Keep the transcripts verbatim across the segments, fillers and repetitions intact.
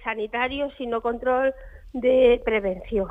sanitario, sino control de prevención.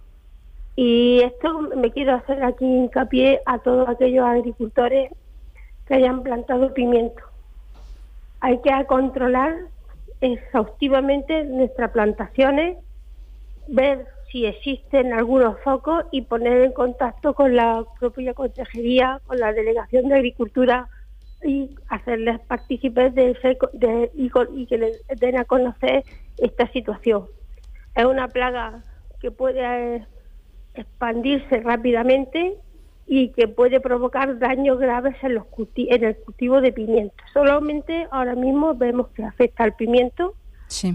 Y esto me quiero hacer aquí hincapié a todos aquellos agricultores que hayan plantado pimiento. Hay que controlar exhaustivamente nuestras plantaciones, ver si existen algunos focos y poner en contacto con la propia consejería, con la Delegación de Agricultura y hacerles partícipes de, de, y, y que les den a conocer esta situación. Es una plaga que puede expandirse rápidamente y que puede provocar daños graves en, los culti- en el cultivo de pimiento. Solamente ahora mismo vemos que afecta al pimiento. Sí.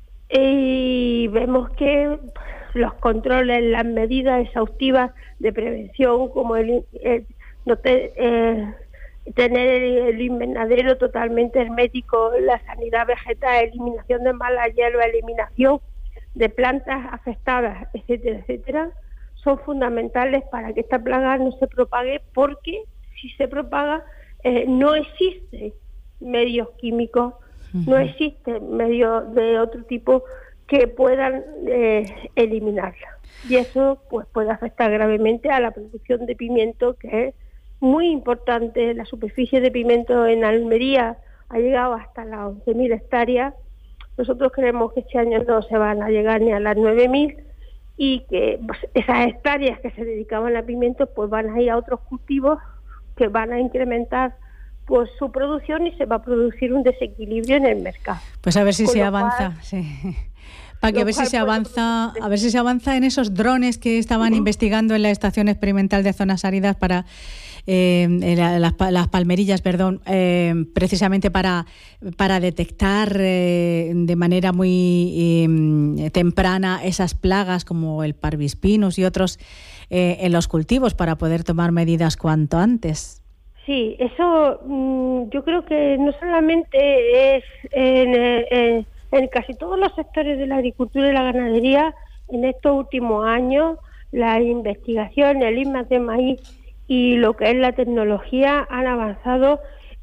Y vemos que los controles, las medidas exhaustivas de prevención, como el, el no te, eh, tener el, el invernadero totalmente hermético, la sanidad vegetal, eliminación de malas hierbas, eliminación de plantas afectadas, etcétera, etcétera, son fundamentales para que esta plaga no se propague, porque si se propaga eh, no existen medios químicos, uh-huh. no existen medios de otro tipo que puedan eh, eliminarla. Y eso pues puede afectar gravemente a la producción de pimiento, que es muy importante. La superficie de pimiento en Almería ha llegado hasta las once mil hectáreas. Nosotros creemos que este año no se van a llegar ni a las nueve mil, y que pues, esas hectáreas que se dedicaban a pimientos pues van a ir a otros cultivos que van a incrementar pues su producción, y se va a producir un desequilibrio en el mercado. Pues a ver si Con se lo avanza, cual, sí. Para que a ver si se avanza, a ver si se avanza en esos drones que estaban uh-huh. investigando en la Estación Experimental de Zonas Áridas para eh, las, las palmerillas, perdón, eh, precisamente para para detectar eh, de manera muy eh, temprana esas plagas como el Parvispinus y otros eh, en los cultivos, para poder tomar medidas cuanto antes. Sí, eso mmm, yo creo que no solamente es en, en, en casi todos los sectores de la agricultura y la ganadería. En estos últimos años la investigación, el I más D más I y lo que es la tecnología han avanzado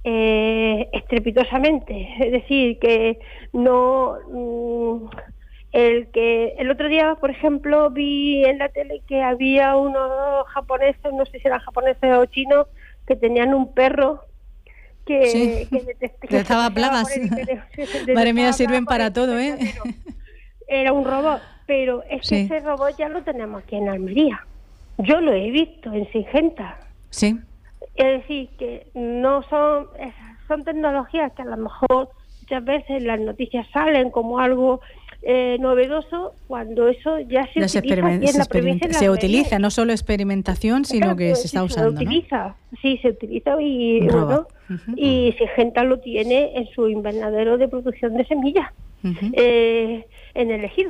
eh, estrepitosamente. Es decir, que no mmm, el que el otro día, por ejemplo, vi en la tele que había unos japoneses, no sé si eran japoneses o chinos, que tenían un perro que, sí. que detectaba que estaba plagas. Madre mía, sirven para todo, ¿eh? Era un robot, pero es que sí. ese robot ya lo tenemos aquí en Almería. Yo lo he visto en Singenta. Sí. Es decir, que no son son tecnologías que a lo mejor muchas veces las noticias salen como algo Eh, novedoso, cuando eso ya se ya utiliza se, aquí en la provincia. Se utiliza, no solo experimentación, sino claro, que se está se usando, se utiliza, ¿no? Sí, se utiliza y bueno, uh-huh. y Singenta lo tiene en su invernadero de producción de semillas uh-huh. eh, en el Ejido.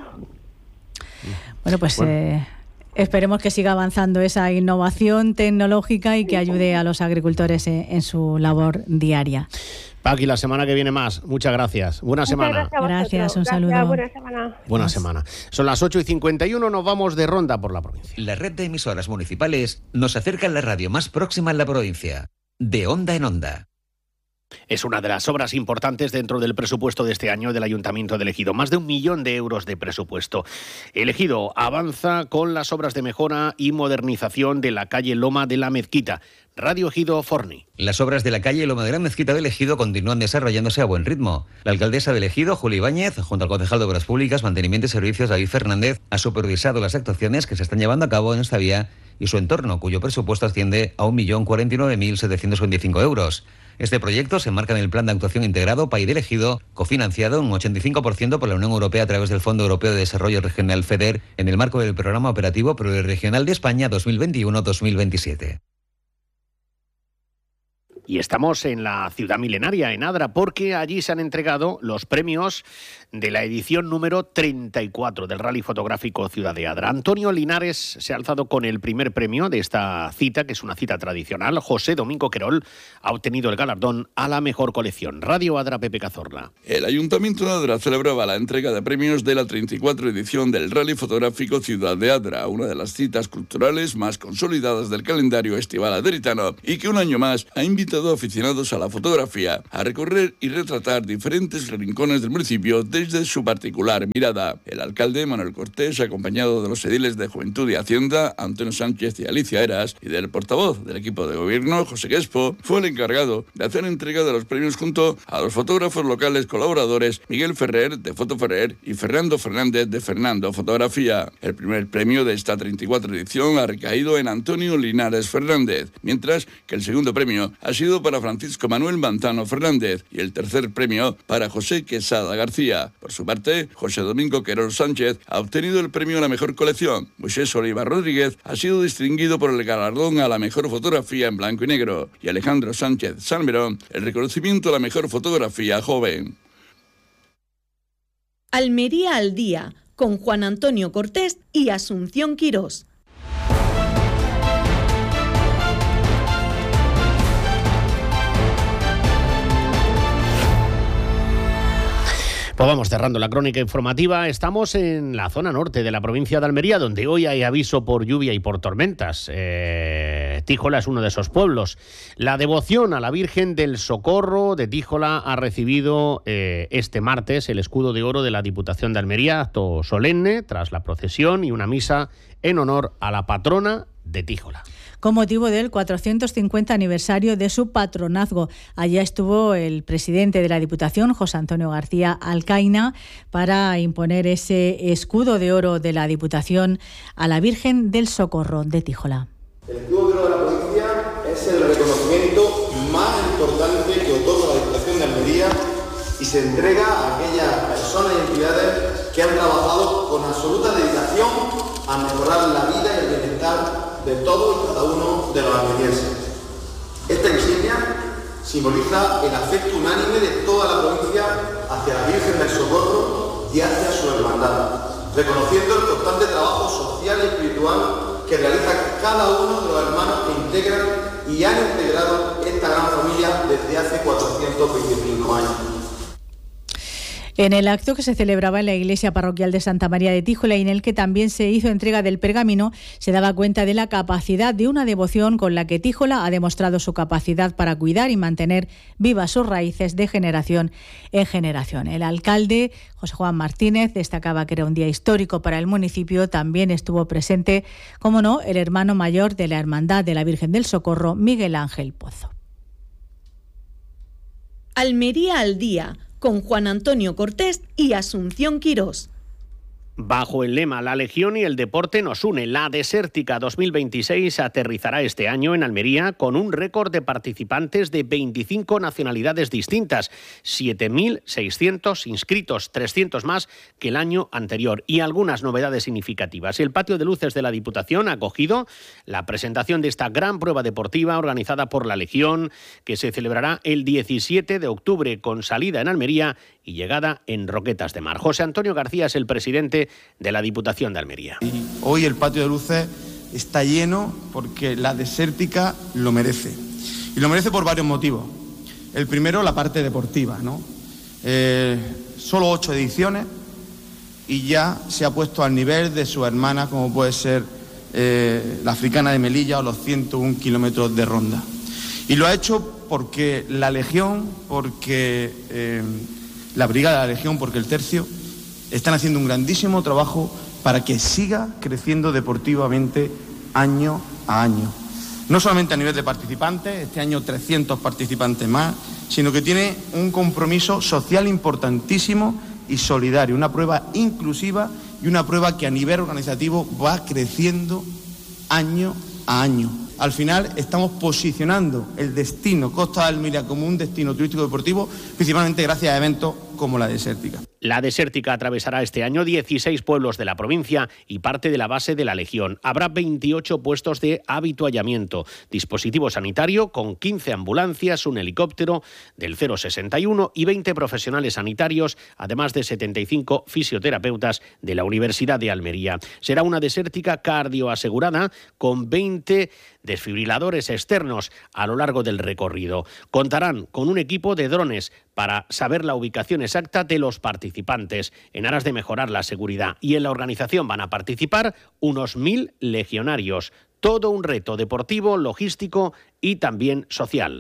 Bueno, pues bueno. Eh, esperemos que siga avanzando esa innovación tecnológica y que ayude a los agricultores en, en su labor diaria. Paqui, la semana que viene más. Muchas gracias. Buena Muchas semana. Gracias, gracias, un gracias, saludo. Buena semana. Buena semana. Son las ocho y cincuenta y uno, nos vamos de ronda por la provincia. La red de emisoras municipales nos acerca a la radio más próxima en la provincia. De onda en onda. Es una de las obras importantes dentro del presupuesto de este año del Ayuntamiento de El Ejido. Más de un millón de euros de presupuesto. El Ejido avanza con las obras de mejora y modernización de la calle Loma de la Mezquita. Radio Ejido Forni. Las obras de la calle Loma de la Mezquita del Ejido continúan desarrollándose a buen ritmo. La alcaldesa del Ejido, Juli Ibáñez, junto al concejal de Obras Públicas, Mantenimiento y Servicios, David Fernández, ha supervisado las actuaciones que se están llevando a cabo en esta vía y su entorno, cuyo presupuesto asciende a un millón cuarenta y nueve mil setecientos veinticinco euros. Este proyecto se enmarca en el Plan de Actuación Integrado P A I del Ejido, cofinanciado un ochenta y cinco por ciento por la Unión Europea a través del Fondo Europeo de Desarrollo Regional FEDER, en el marco del Programa Operativo Pluriregional de España dos mil veintiuno a dos mil veintisiete. Y estamos en la ciudad milenaria, en Adra, porque allí se han entregado los premios de la edición número treinta y cuatro del Rally Fotográfico Ciudad de Adra. Antonio Linares se ha alzado con el primer premio de esta cita, que es una cita tradicional. José Domingo Querol ha obtenido el galardón a la mejor colección. Radio Adra, Pepe Cazorla. El Ayuntamiento de Adra celebraba la entrega de premios de la treinta y cuatro edición del Rally Fotográfico Ciudad de Adra, una de las citas culturales más consolidadas del calendario estival adritano y que un año más ha invitado invitado a aficionados a la fotografía a recorrer y retratar diferentes rincones del municipio desde su particular mirada. El alcalde Manuel Cortés, acompañado de los ediles de Juventud y Hacienda, Antonio Sánchez y Alicia Eras, y del portavoz del equipo de gobierno, José Quespo, fue el encargado de hacer entrega de los premios junto a los fotógrafos locales colaboradores Miguel Ferrer, de Foto Ferrer, y Fernando Fernández, de Fernando Fotografía. El primer premio de esta treinta y cuatro edición ha recaído en Antonio Linares Fernández, mientras que el segundo premio ha sido para Francisco Manuel Manzano Fernández y el tercer premio para José Quesada García. Por su parte, José Domingo Querol Sánchez ha obtenido el premio a la mejor colección. Moisés Oliva Rodríguez ha sido distinguido por el galardón a la mejor fotografía en blanco y negro y Alejandro Sánchez Salmerón el reconocimiento a la mejor fotografía joven. Almería al día, con Juan Antonio Cortés y Asunción Quirós. Pues vamos cerrando la crónica informativa. Estamos en la zona norte de la provincia de Almería, donde hoy hay aviso por lluvia y por tormentas. Eh, Tíjola es uno de esos pueblos. La devoción a la Virgen del Socorro de Tíjola ha recibido eh, este martes el escudo de oro de la Diputación de Almería, acto solemne tras la procesión y una misa en honor a la patrona de Tíjola. Con motivo del cuatrocientos cincuenta aniversario de su patronazgo. Allá estuvo el presidente de la Diputación, José Antonio García Alcaina, para imponer ese escudo de oro de la Diputación a la Virgen del Socorro de Tíjola. El escudo de oro de la provincia es el reconocimiento más importante que otorga la Diputación de Almería y se entrega a aquellas personas y entidades que han trabajado con absoluta dedicación a mejorar la vida y el bienestar de todos y cada uno de los almerienses. Esta insignia simboliza el afecto unánime de toda la provincia hacia la Virgen del Socorro y hacia su hermandad, reconociendo el constante trabajo social y espiritual que realiza cada uno de los hermanos que integran y han integrado esta gran familia desde hace cuatrocientos veinticinco años. En el acto que se celebraba en la iglesia parroquial de Santa María de Tíjola y en el que también se hizo entrega del pergamino, se daba cuenta de la capacidad de una devoción con la que Tíjola ha demostrado su capacidad para cuidar y mantener vivas sus raíces de generación en generación. El alcalde, José Juan Martínez, destacaba que era un día histórico para el municipio. También estuvo presente, como no, el hermano mayor de la Hermandad de la Virgen del Socorro, Miguel Ángel Pozo. Almería al día, con Juan Antonio Cortés y Asunción Quirós. Bajo el lema La Legión y el deporte nos une, la Desértica dos mil veintiséis aterrizará este año en Almería con un récord de participantes de veinticinco nacionalidades distintas, siete mil seiscientos inscritos, trescientos más que el año anterior y algunas novedades significativas. El patio de luces de la Diputación ha acogido la presentación de esta gran prueba deportiva organizada por La Legión, que se celebrará el diecisiete de octubre con salida en Almería y llegada en Roquetas de Mar. José Antonio García es el presidente de la Diputación de Almería. Y hoy el patio de luces está lleno porque la Desértica lo merece. Y lo merece por varios motivos. El primero, la parte deportiva, ¿no? Eh, solo ocho ediciones y ya se ha puesto al nivel de su hermana, como puede ser eh, la Africana de Melilla o los ciento uno kilómetros de Ronda. Y lo ha hecho porque la Legión, porque eh, la Brigada de la Legión, porque el Tercio están haciendo un grandísimo trabajo para que siga creciendo deportivamente año a año. No solamente a nivel de participantes, este año trescientos participantes más, sino que tiene un compromiso social importantísimo y solidario, una prueba inclusiva y una prueba que a nivel organizativo va creciendo año a año. Al final estamos posicionando el destino Costa de Almería como un destino turístico deportivo, principalmente gracias a eventos como la Desértica. La Desértica atravesará este año dieciséis pueblos de la provincia y parte de la base de la Legión. Habrá veintiocho puestos de avituallamiento, dispositivo sanitario con quince ambulancias, un helicóptero del cero sesenta y uno y veinte profesionales sanitarios, además de setenta y cinco fisioterapeutas de la Universidad de Almería. Será una Desértica cardioasegurada con veinte desfibriladores externos a lo largo del recorrido. Contarán con un equipo de drones para saber la ubicación exacta de los participantes en aras de mejorar la seguridad. Y en la organización van a participar unos mil legionarios. Todo un reto deportivo, logístico y también social.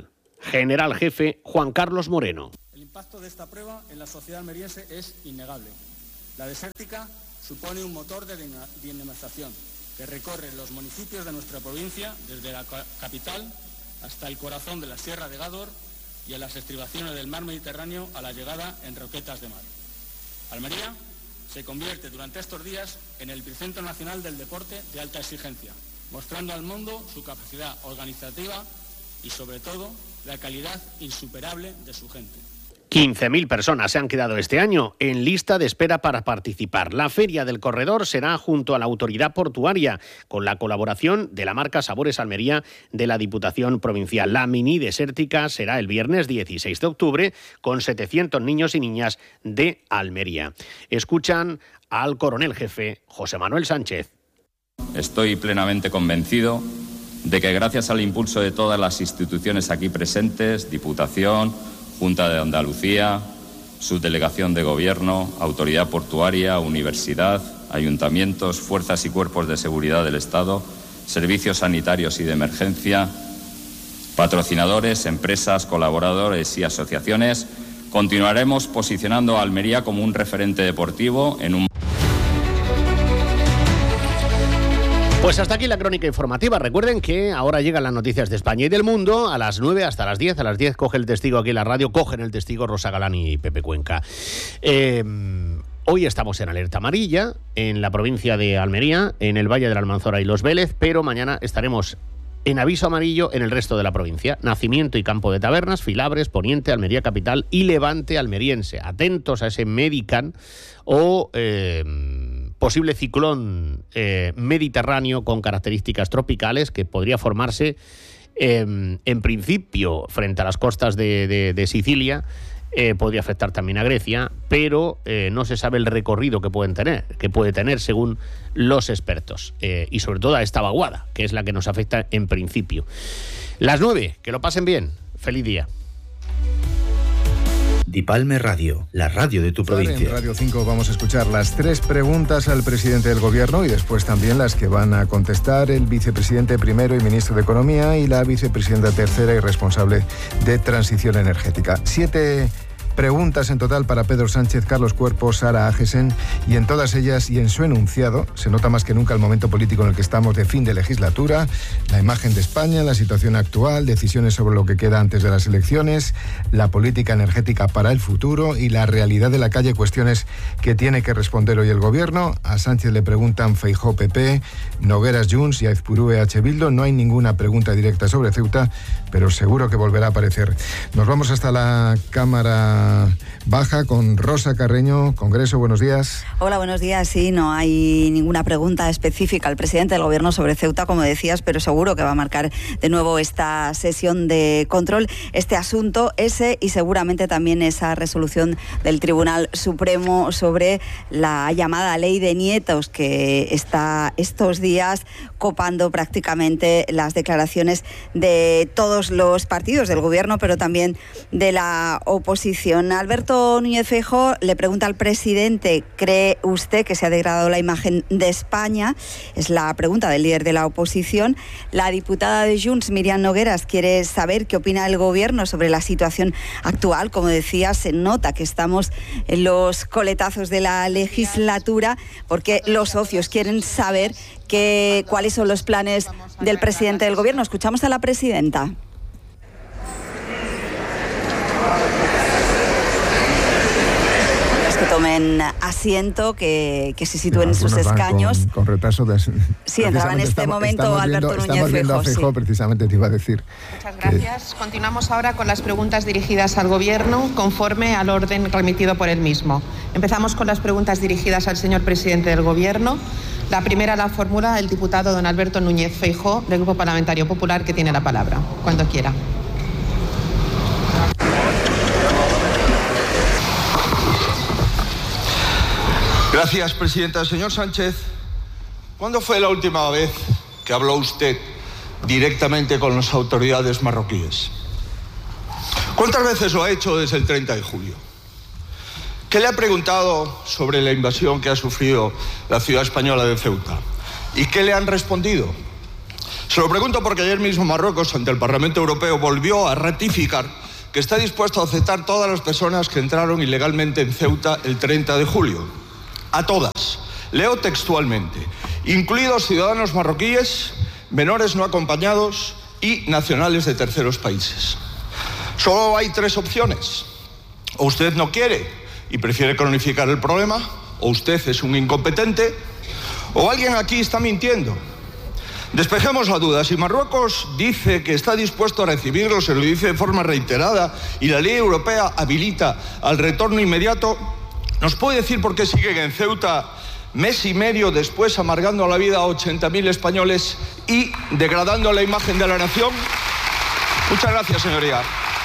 General Jefe Juan Carlos Moreno. El impacto de esta prueba en la sociedad almeriense es innegable. La desértica supone un motor de dinamización que recorre los municipios de nuestra provincia, desde la capital hasta el corazón de la Sierra de Gádor y en las estribaciones del mar Mediterráneo a la llegada en Roquetas de Mar. Almería se convierte durante estos días en el epicentro nacional del deporte de alta exigencia, mostrando al mundo su capacidad organizativa y, sobre todo, la calidad insuperable de su gente. quince mil personas se han quedado este año en lista de espera para participar. La Feria del Corredor será junto a la Autoridad Portuaria, con la colaboración de la marca Sabores Almería de la Diputación Provincial. La mini desértica será el viernes dieciséis de octubre con setecientos niños y niñas de Almería. Escuchan al coronel jefe José Manuel Sánchez. Estoy plenamente convencido de que gracias al impulso de todas las instituciones aquí presentes, Diputación, Junta de Andalucía, Subdelegación de Gobierno, Autoridad Portuaria, Universidad, Ayuntamientos, Fuerzas y Cuerpos de Seguridad del Estado, Servicios Sanitarios y de Emergencia, patrocinadores, empresas, colaboradores y asociaciones, continuaremos posicionando a Almería como un referente deportivo en un... Pues hasta aquí la crónica informativa. Recuerden que ahora llegan las noticias de España y del mundo a las nueve hasta las diez. A las diez coge el testigo aquí en la radio, cogen el testigo Rosa Galán y Pepe Cuenca. Eh, hoy estamos en alerta amarilla en la provincia de Almería, en el Valle de la Almanzora y Los Vélez, pero mañana estaremos en aviso amarillo en el resto de la provincia. Nacimiento y Campo de Tabernas, Filabres, Poniente, Almería Capital y Levante almeriense. Atentos a ese Medican o... Eh, posible ciclón eh, mediterráneo con características tropicales que podría formarse eh, en principio frente a las costas de, de, de Sicilia. Eh, podría afectar también a Grecia, pero eh, no se sabe el recorrido que pueden tener, que puede tener según los expertos, eh, y sobre todo a esta vaguada, que es la que nos afecta en principio. Las nueve, que lo pasen bien. Feliz día. Dipalme Radio, la radio de tu provincia. En Radio cinco vamos a escuchar las tres preguntas al presidente del Gobierno y después también las que van a contestar el vicepresidente primero y ministro de Economía y la vicepresidenta tercera y responsable de Transición Energética. Siete preguntas en total para Pedro Sánchez, Carlos Cuerpo, Sara Agesen, y en todas ellas y en su enunciado se nota más que nunca el momento político en el que estamos de fin de legislatura, la imagen de España, la situación actual, decisiones sobre lo que queda antes de las elecciones, la política energética para el futuro y la realidad de la calle, cuestiones que tiene que responder hoy el Gobierno. A Sánchez le preguntan Feijóo P P, Nogueras Junts y Aizpuru E H Bildu. No hay ninguna pregunta directa sobre Ceuta, pero seguro que volverá a aparecer. Nos vamos hasta la Cámara Baja con Rosa Carreño, Congreso. Buenos días. Hola, buenos días. Sí, no hay ninguna pregunta específica al presidente del Gobierno sobre Ceuta, como decías, pero seguro que va a marcar de nuevo esta sesión de control, este asunto, ese y seguramente también esa resolución del Tribunal Supremo sobre la llamada ley de nietos que está estos días copando prácticamente las declaraciones de todos los partidos del Gobierno, pero también de la oposición. Alberto Núñez Feijóo le pregunta al presidente: ¿cree usted que se ha degradado la imagen de España? Es la pregunta del líder de la oposición. La diputada de Junts, Míriam Nogueras, quiere saber qué opina el Gobierno sobre la situación actual. Como decía, se nota que estamos en los coletazos de la legislatura porque los socios quieren saber que, cuáles son los planes del presidente del Gobierno. Escuchamos a la presidenta. Que tomen asiento, que, que se sitúen en sus escaños. Con, con retraso de... Sí, entraba en este estamos, momento estamos Alberto viendo, Núñez estamos viendo a Feijóo, sí. Precisamente te iba a decir. Muchas gracias. Que... Continuamos ahora con las preguntas dirigidas al Gobierno conforme al orden remitido por el mismo. Empezamos con las preguntas dirigidas al señor presidente del Gobierno. La primera la formula el diputado don Alberto Núñez Feijóo, del Grupo Parlamentario Popular, que tiene la palabra. Cuando quiera. Gracias, presidenta. Señor Sánchez, ¿cuándo fue la última vez que habló usted directamente con las autoridades marroquíes? ¿Cuántas veces lo ha hecho desde el treinta de julio? ¿Qué le ha preguntado sobre la invasión que ha sufrido la ciudad española de Ceuta? ¿Y qué le han respondido? Se lo pregunto porque ayer mismo Marruecos, ante el Parlamento Europeo, volvió a ratificar que está dispuesto a aceptar todas las personas que entraron ilegalmente en Ceuta el treinta de julio. A todas. Leo textualmente. Incluidos ciudadanos marroquíes, menores no acompañados y nacionales de terceros países. Solo hay tres opciones. O usted no quiere y prefiere cronificar el problema, o usted es un incompetente, o alguien aquí está mintiendo. Despejemos la duda. Si Marruecos dice que está dispuesto a recibirlos, se lo dice de forma reiterada, y la ley europea habilita al retorno inmediato, ¿nos puede decir por qué siguen en Ceuta mes y medio después amargando la vida a ochenta mil españoles y degradando la imagen de la nación? Muchas gracias, señoría.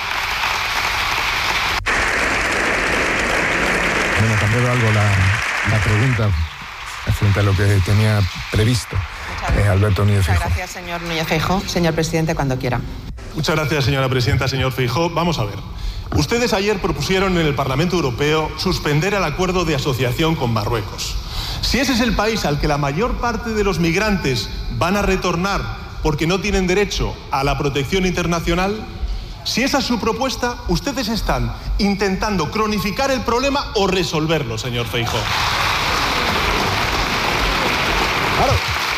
Bueno, ha cambiado algo la, la pregunta frente a lo que tenía previsto. Eh, Alberto Núñez Feijóo. Muchas gracias, señor Núñez Feijóo. Señor presidente, cuando quiera. Muchas gracias, señora presidenta. Señor Feijóo, vamos a ver. Ustedes ayer propusieron en el Parlamento Europeo suspender el acuerdo de asociación con Marruecos. Si ese es el país al que la mayor parte de los migrantes van a retornar porque no tienen derecho a la protección internacional, si esa es su propuesta, ustedes están intentando cronificar el problema o resolverlo, señor Feijóo. Claro.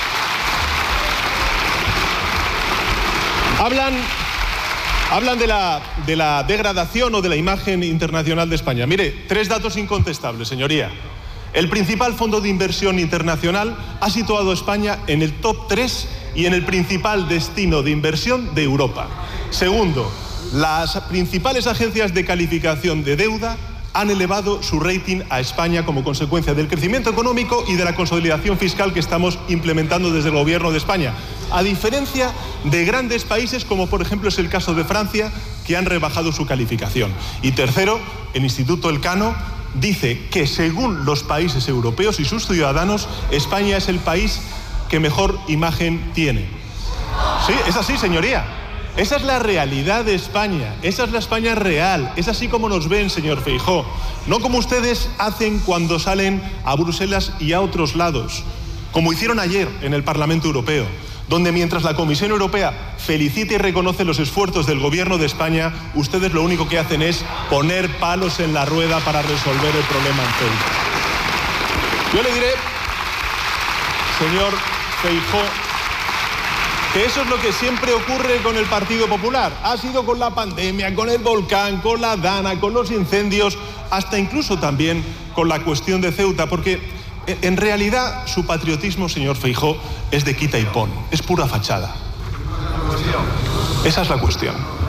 Hablan, hablan de la, de la degradación o de la imagen internacional de España. Mire, tres datos incontestables, señoría. El principal fondo de inversión internacional ha situado a España en el top tres y en el principal destino de inversión de Europa. Segundo, las principales agencias de calificación de deuda han elevado su rating a España como consecuencia del crecimiento económico y de la consolidación fiscal que estamos implementando desde el Gobierno de España, a diferencia de grandes países como por ejemplo es el caso de Francia, que han rebajado su calificación. Y tercero, el Instituto Elcano dice que según los países europeos y sus ciudadanos, España es el país que mejor imagen tiene. Sí, es así, señoría. Esa es la realidad de España, esa es la España real, es así como nos ven, señor Feijóo, no como ustedes hacen cuando salen a Bruselas y a otros lados, como hicieron ayer en el Parlamento Europeo, donde mientras la Comisión Europea felicita y reconoce los esfuerzos del Gobierno de España, ustedes lo único que hacen es poner palos en la rueda para resolver el problema en Ceuta. Yo le diré, señor Feijóo, que eso es lo que siempre ocurre con el Partido Popular. Ha sido con la pandemia, con el volcán, con la Dana, con los incendios, hasta incluso también con la cuestión de Ceuta, porque en realidad su patriotismo, señor Feijóo, es de quita y pon, es pura fachada. Esa es la cuestión.